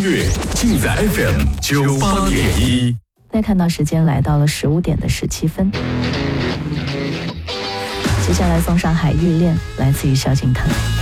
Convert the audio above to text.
乐尽在 FM98.1。 再看到时间来到了15点的17分，接下来送上《海芋恋》，来自于萧敬腾。